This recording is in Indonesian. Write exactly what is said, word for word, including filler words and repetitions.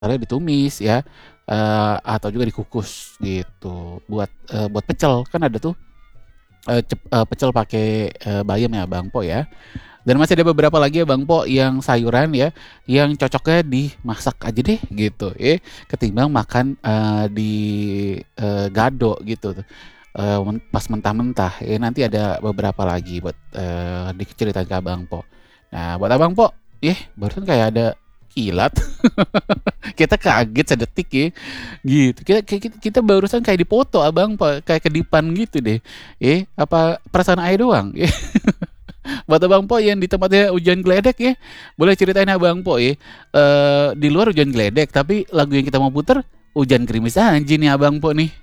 Paling ditumis ya, eee, atau juga dikukus gitu buat, eee, buat pecel kan ada tuh, eee, cep eee, pecel pakai, eee, bayam ya Bang Pok ya. Dan masih ada beberapa lagi ya Bang Pok yang sayuran ya, yang cocoknya dimasak aja deh gitu ya, ketimbang makan, eee, di, eee, gado gitu tuh, eee, men pas mentah-mentah ya nanti ada beberapa lagi buat, eee, diceritain ke Abang Pok. Nah buat Abang Pok, yeh barusan kayak ada kilat, kita kaget sedetik ya, gitu. Kita ki ki kita barusan kayak dipoto Abang Pok, kayak kedipan gitu deh, eh, apa perasaan ayah doang? Buat Abang Pok yang di tempatnya hujan geledek ya, boleh ceritain Abang Pok ya, eee, di luar hujan geledek tapi lagu yang kita mau puter, hujan gerimis aja nih Abang Pok nih.